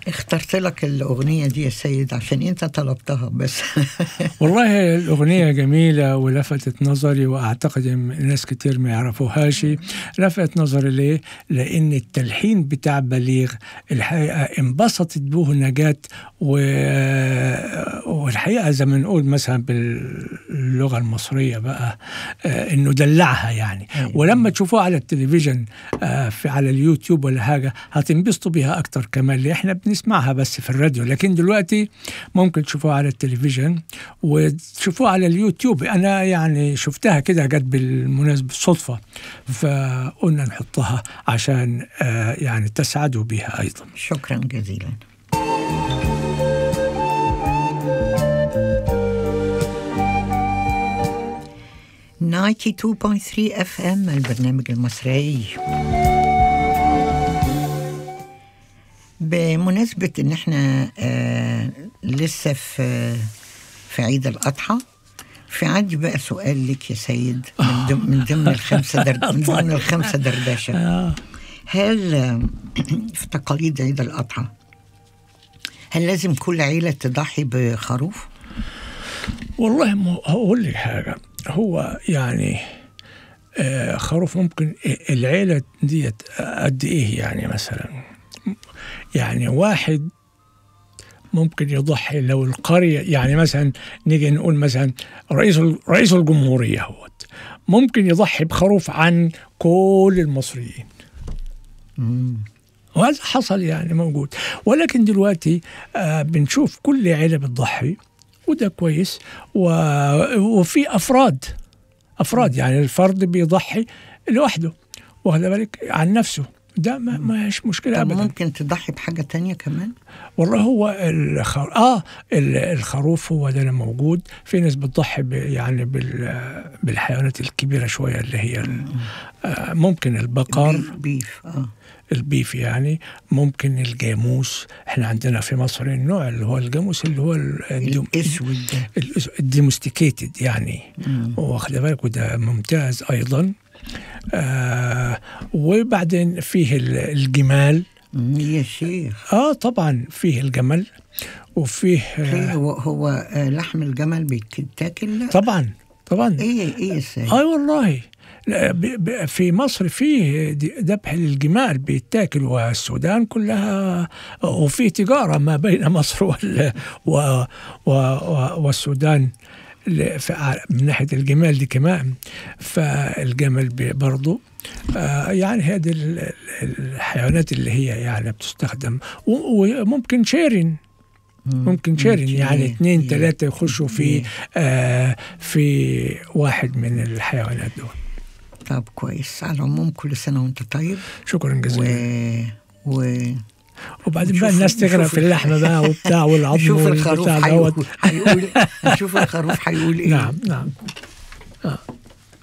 اخترت لك الأغنية دي يا سيد عشان أنت طلبتها بس. والله الأغنية جميلة ولفتت نظري، وأعتقد إن ناس كتير ما يعرفوهاش. لفتت نظري ليه؟ لأن التلحين بتاع بليغ الحقيقة انبسطت به نجاة، والحقيقة زي ما نقول مثلا باللغة المصرية بقى إنه دلعها يعني. ولما تشوفوها على التلفزيون على اليوتيوب ولا حاجة هتنبسطوا بيها أكتر كمان، اللي إحنا بنسمعها بس في الراديو، لكن دلوقتي ممكن تشوفوها على التلفزيون وتشوفوها على اليوتيوب. أنا يعني شفتها كده، جت بالمناسبة صدفة، فقلنا نحطها عشان يعني تسعدوا بها أيضا. شكرا جزيلا. نايتي 2.3 FM البرنامج المصري. بمناسبة ان احنا لسه في عيد الأضحى، في عندي بقى سؤال لك يا سيد من ضمن الخمسة دردشة. هل في تقاليد عيد الأضحى هل لازم كل عيلة تضحي بخروف؟ والله هقول لك حاجة، هو يعني خروف ممكن العيلة ديت قد ايه يعني؟ مثلا يعني واحد ممكن يضحي لو القرية، يعني مثلا نيجي نقول مثلا رئيس الجمهورية هو ممكن يضحي بخروف عن كل المصريين. وهذا حصل يعني موجود. ولكن دلوقتي بنشوف كل عيلة بتضحي، وده كويس. وفي أفراد يعني الفرد بيضحي لوحده، واخد بالك، عن نفسه، ده ما هيش مشكلة أبدا. ممكن تضحي بحاجة تانية كمان؟ والله هو الخروف هو ده موجود. في ناس بتضحي يعني بالحيوانات الكبيرة شوية، اللي هي ممكن البقر، البيف يعني، ممكن الجاموس. احنا عندنا في مصر النوع اللي هو الجاموس اللي هو الاسود ده، الديمستيكيتد يعني، واخد بالك، وده ممتاز ايضا. وبعدين فيه الجمال يا شيخ. طبعا فيه الجمل، وفيه هو لحم الجمل بيتاكل؟ طبعا ايه ازاي؟ والله في مصر فيه ذبح للجمال بيتاكل، والسودان كلها، وفيه تجارة ما بين مصر والسودان من ناحية الجمال دي كمان. فالجمل برضو يعني هذه الحيوانات اللي هي يعني بتستخدم، وممكن شيرين، يعني 2 3 يخشوا في واحد من الحيوانات دول. طب كويس. على العموم كل سنة وانت طيب. شكرا جزيلا. وبعدين بقى الناس تغرق في اللحمة بقى وبتاع والعظم. نشوف الخروف هيقول ايه. نعم